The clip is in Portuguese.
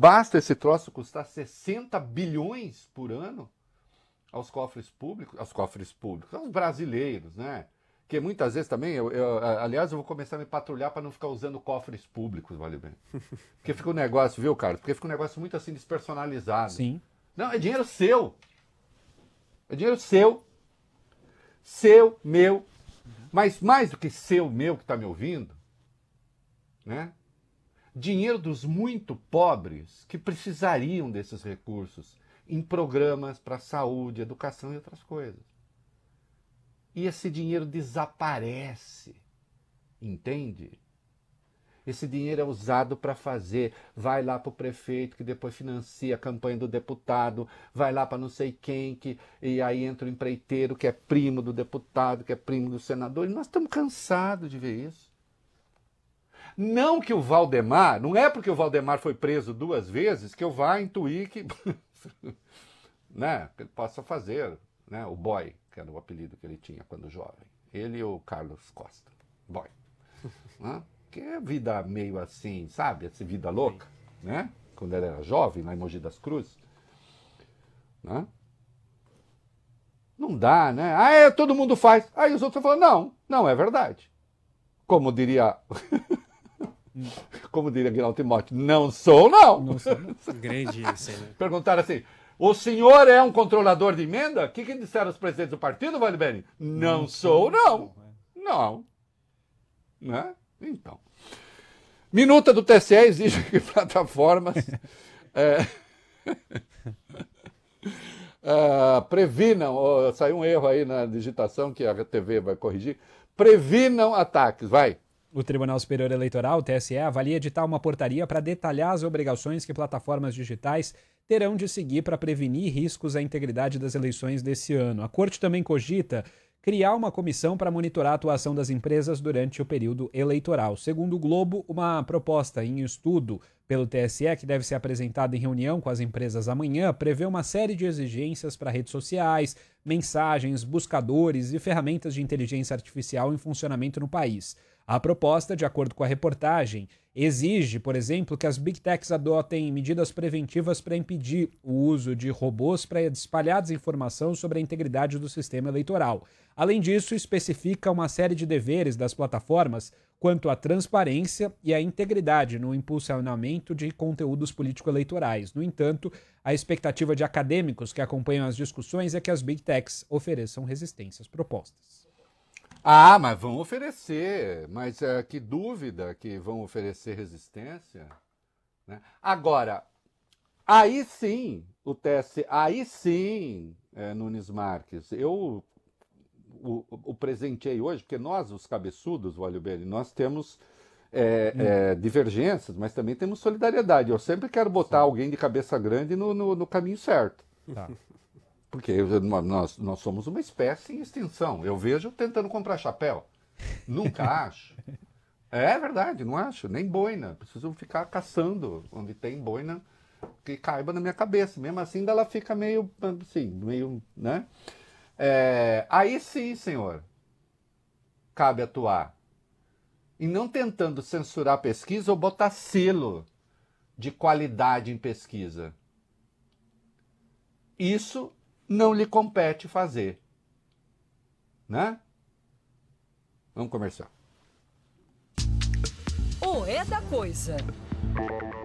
basta esse troço custar 60 bilhões por ano aos cofres públicos, aos brasileiros, né? Que muitas vezes também, aliás, eu vou começar a me patrulhar para não ficar usando cofres públicos, vale bem. Porque fica um negócio, viu, Carlos? Porque fica um negócio muito assim despersonalizado. Sim. Não, é dinheiro seu. É dinheiro seu. Seu, meu. Mas mais do que seu, meu, que está me ouvindo, né? Dinheiro dos muito pobres que precisariam desses recursos em programas para saúde, educação e outras coisas. E esse dinheiro desaparece, entende? Esse dinheiro é usado para fazer, vai lá para o prefeito que depois financia a campanha do deputado, vai lá para não sei quem, e aí entra o empreiteiro que é primo do deputado, que é primo do senador, e nós estamos cansados de ver isso. Não que o Valdemar, não é porque o Valdemar foi preso 2 vezes que eu vá intuir que, né, que ele possa fazer, né, o boy, que era o apelido que ele tinha quando jovem. Ele e o Carlos Costa, boy. Né? Que é vida meio assim, sabe, essa vida louca, né? Quando ele era jovem, lá em Mogi das Cruzes. Né? Não dá, né? Ah, todo mundo faz. Aí os outros falam, não é verdade. Como diria... Como diria Aguinaldo Timóteo, não sou, não. Não sou, não. Grande isso, né? Perguntaram assim, o senhor é um controlador de emenda? O que disseram os presidentes do partido, Valibene? Não sou, não. Não. Né? Então. Minuta do TSE exige que plataformas previnam, saiu um erro aí na digitação que a TV vai corrigir, previnam ataques, vai. O Tribunal Superior Eleitoral, o TSE, avalia editar uma portaria para detalhar as obrigações que plataformas digitais terão de seguir para prevenir riscos à integridade das eleições desse ano. A Corte também cogita criar uma comissão para monitorar a atuação das empresas durante o período eleitoral. Segundo o Globo, uma proposta em estudo pelo TSE, que deve ser apresentada em reunião com as empresas amanhã, prevê uma série de exigências para redes sociais, mensagens, buscadores e ferramentas de inteligência artificial em funcionamento no país. A proposta, de acordo com a reportagem, exige, por exemplo, que as Big Techs adotem medidas preventivas para impedir o uso de robôs para espalhar desinformação sobre a integridade do sistema eleitoral. Além disso, especifica uma série de deveres das plataformas quanto à transparência e à integridade no impulsionamento de conteúdos político-eleitorais. No entanto, a expectativa de acadêmicos que acompanham as discussões é que as Big Techs ofereçam resistências propostas. Ah, mas vão oferecer, mas que dúvida que vão oferecer resistência. Né? Agora, aí sim, o TSE, aí sim, Nunes Marques, eu o presenteei hoje, porque nós, os cabeçudos, Valibene, nós temos divergências, mas também temos solidariedade. Eu sempre quero botar alguém de cabeça grande no caminho certo. Tá. Porque nós somos uma espécie em extinção. Eu vejo tentando comprar chapéu. Nunca acho. É verdade, não acho. Nem boina. Preciso ficar caçando onde tem boina que caiba na minha cabeça. Mesmo assim, ela fica meio, assim, meio, né? Aí sim, senhor, cabe atuar. E não tentando censurar a pesquisa ou botar selo de qualidade em pesquisa. Isso não lhe compete fazer. Né? Vamos começar. O É da Coisa.